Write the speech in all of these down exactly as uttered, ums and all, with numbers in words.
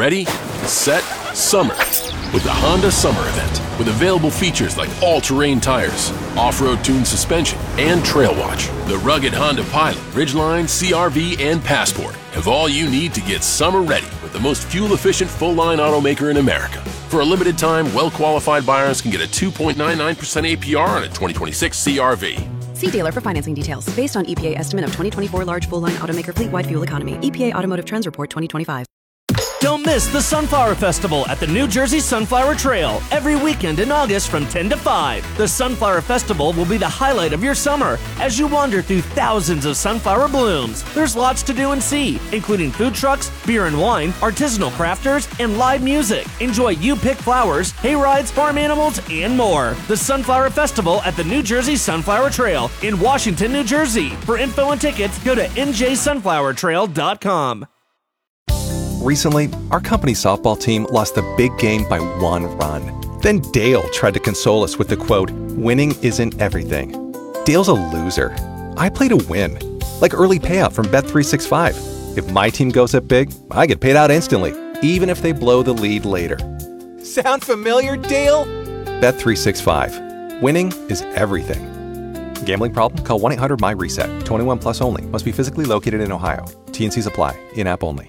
Ready, set, summer. With the Honda Summer Event. With available features like all-terrain tires, off-road tuned suspension, and Trail Watch. The rugged Honda Pilot, Ridgeline, C R V, and Passport have all you need to get summer ready with the most fuel-efficient full-line automaker in America. For a limited time, well-qualified buyers can get a two point nine nine percent A P R on a twenty twenty-six C R V. See dealer for financing details. Based on E P A estimate of twenty twenty-four large full-line automaker fleet-wide fuel economy. E P A Automotive Trends Report twenty twenty-five. Don't miss the Sunflower Festival at the New Jersey Sunflower Trail every weekend in August from ten to five. The Sunflower Festival will be the highlight of your summer as you wander through thousands of sunflower blooms. There's lots to do and see, including food trucks, beer and wine, artisanal crafters, and live music. Enjoy You Pick Flowers, hay rides, farm animals, and more. The Sunflower Festival at the New Jersey Sunflower Trail in Washington, New Jersey. For info and tickets, go to n j sunflower trail dot com. Recently, our company softball team lost the big game by one run. Then Dale tried to console us with the quote, "Winning isn't everything." Dale's a loser. I play to win. Like early payout from Bet three sixty-five. If my team goes up big, I get paid out instantly, even if they blow the lead later. Sound familiar, Dale? Bet three sixty-five. Winning is everything. Gambling problem? Call one eight hundred M Y reset. twenty-one plus only. Must be physically located in Ohio. T and Cs apply. In-app only.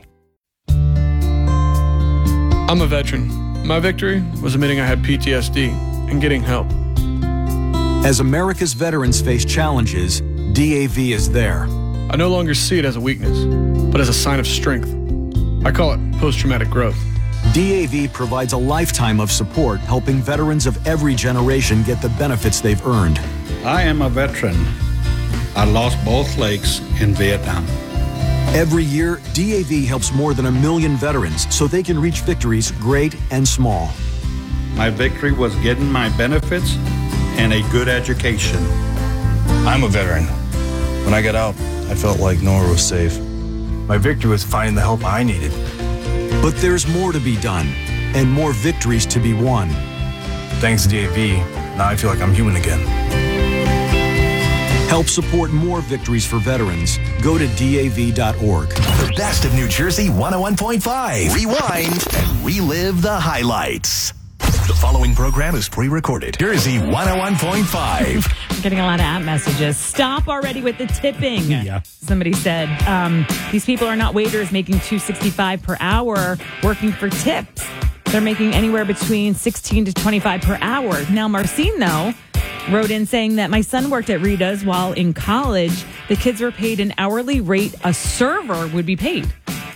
I'm a veteran. My victory was admitting I had P T S D and getting help. As America's veterans face challenges, D A V is there. I no longer see it as a weakness, but as a sign of strength. I call it post-traumatic growth. D A V provides a lifetime of support, helping veterans of every generation get the benefits they've earned. I am a veteran. I lost both legs in Vietnam. Every year, D A V helps more than a million veterans so they can reach victories great and small. My victory was getting my benefits and a good education. I'm a veteran. When I got out, I felt like nowhere was safe. My victory was finding the help I needed. But there's more to be done and more victories to be won. Thanks to D A V, now I feel like I'm human again. Help support more victories for veterans. Go to D A V dot org. The best of New Jersey one oh one point five. Rewind and relive the highlights. The following program is pre-recorded. Jersey one oh one point five. I'm getting a lot of app messages. Stop already with the tipping. Yeah. Somebody said, um, these people are not waiters making two sixty-five per hour working for tips. They're making anywhere between sixteen to twenty-five per hour. Now, Marcin, though, wrote in saying that my son worked at Rita's while in college. The kids were paid an hourly rate a server would be paid.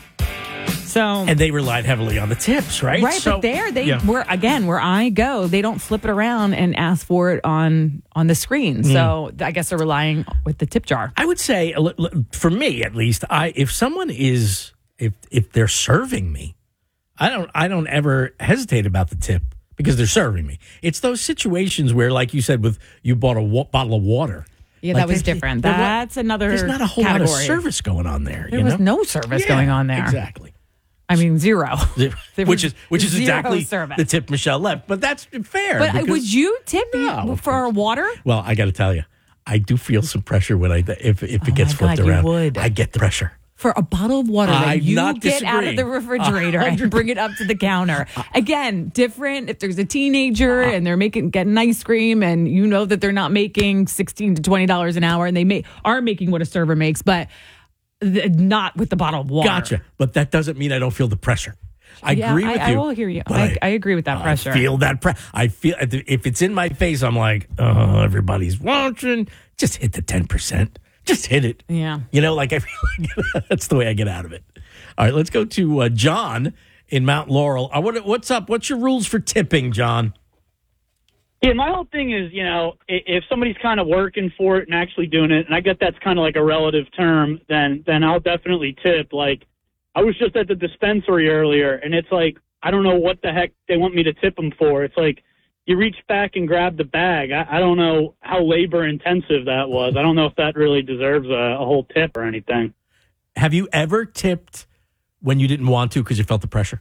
So, and they relied heavily on the tips, right? Right, so, but there they yeah. were again where I go, they don't flip it around and ask for it on on the screen. Mm. So I guess they're relying with the tip jar. I would say, for me at least, I if someone is if if they're serving me, I don't I don't ever hesitate about the tip because they're serving me. It's those situations where, like you said, with you bought a wa- bottle of water. Yeah, like that was that, different. There, That's another There's not a whole category. lot of service going on there. There you was know? no service yeah, going on there. Exactly. I mean, zero. which is which is exactly service. the tip Michelle left. But that's fair. But because, would you tip no, for water? Well, I got to tell you, I do feel some pressure when I if if it oh gets flipped God, around. You would. I get the pressure. For a bottle of water that I'm you not get out of the refrigerator and bring it up to the counter. Again, different if there's a teenager and they're making getting ice cream and you know that they're not making sixteen to twenty dollars an hour and they may, are making what a server makes, but th- not with the bottle of water. Gotcha. But that doesn't mean I don't feel the pressure. I yeah, agree with I, you. I will hear you. I, I agree with that I pressure. I feel that pressure. I feel if it's in my face, I'm like, oh, everybody's watching. Just hit the ten percent. Just hit it. Yeah. You know, like I feel like that's the way I get out of it. All right, let's go to uh, John in Mount Laurel. Uh, what, what's up? What's your rules for tipping, John? Yeah, my whole thing is, you know, if somebody's kind of working for it and actually doing it, and I get that's kind of like a relative term, then then I'll definitely tip. Like, I was just at the dispensary earlier, and it's like, I don't know what the heck they want me to tip them for. It's like, you reach back and grab the bag. I, I don't know how labor-intensive that was. I don't know if that really deserves a, a whole tip or anything. Have you ever tipped when you didn't want to because you felt the pressure?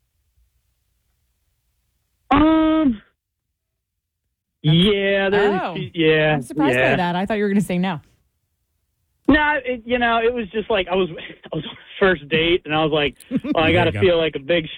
Um, yeah. Oh, yeah. I'm surprised yeah. by that. I thought you were going to say no. No, it, you know, it was just like I was, I was on the first date, and I was like, well, I got to feel like a big